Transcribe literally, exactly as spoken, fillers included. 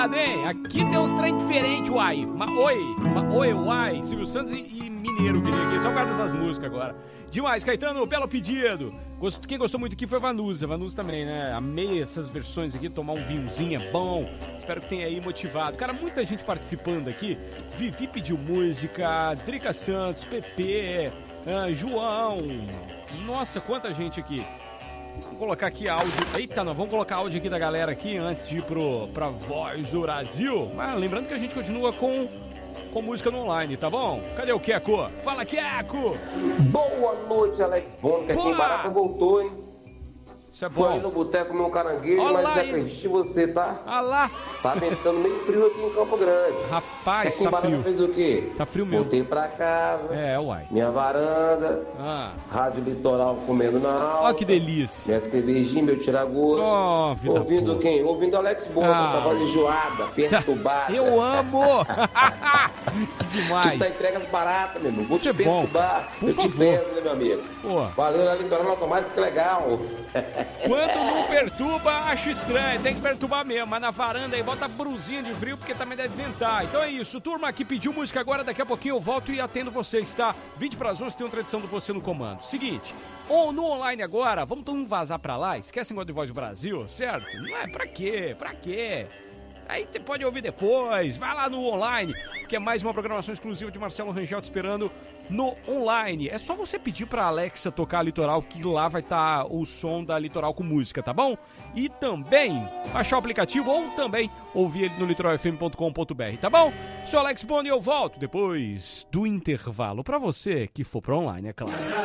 Aqui tem uns trem diferentes, uai. Ma, oi, ma, oi, uai. Silvio Santos e, e Mineiro que tem aqui. Só por causa dessas músicas agora. Demais, Caetano, belo pedido. Gost... Quem gostou muito aqui foi Vanusa. Vanusa também, né? Amei essas versões aqui. Tomar um vinhozinho é bom. Espero que tenha aí motivado. Cara, muita gente participando aqui. Vivi pediu música. Drica Santos, Pepe, uh, João. Nossa, quanta gente aqui. Vamos colocar aqui áudio. Eita, nós vamos colocar áudio aqui da galera aqui antes de ir pro, pra Voz do Brasil. Mas lembrando que a gente continua com, com música no online, tá bom? Cadê o Queco? Fala, Queco! Boa noite, Alex Bond, que aqui em Barata voltou, hein? Isso é bom. Foi ali no boteco meu caranguejo, olá, mas acredite você, tá? Ah lá. Tá ventando meio frio aqui em Campo Grande. Rapaz, aqui tá frio. Fez o quê? Tá frio mesmo. Voltei pra casa. É, uai. Minha varanda. Ah. Rádio Litoral comendo na aula. Ó, que delícia. Minha cervejinha, meu tiragosto. Ó, vida ouvindo boa. Quem? Ouvindo Alex Bond, ah. essa voz enjoada, perturbada. Eu amo! Demais. Tu tá entregas baratas, meu irmão. Vou Isso te é bom. perturbar. Por eu favor. te peço, né, meu amigo? Pô. Valeu, na Litoral Nota Mais, que legal. Quando não perturba, acho estranho. Tem que perturbar mesmo. Mas na varanda aí, bota a brusinha de frio, porque também deve ventar. Então é isso. Turma que pediu música agora, daqui a pouquinho eu volto e atendo vocês, tá? vinte para as onze tem uma tradição do Você no Comando. Seguinte, ou no online agora, vamos todo mundo vazar pra lá? Esquece o de Voz do Brasil, certo? Não é pra quê? Pra quê? Aí você pode ouvir depois, vai lá no online, que é mais uma programação exclusiva de Marcelo Rangel te esperando no online. É só você pedir pra Alexa tocar Litoral, que lá vai estar tá o som da Litoral com música, tá bom? E também baixar o aplicativo ou também ouvir ele no litoral f m ponto com ponto b r, tá bom? Sou Alex Boni e eu volto depois do intervalo pra você que for pro online, é claro.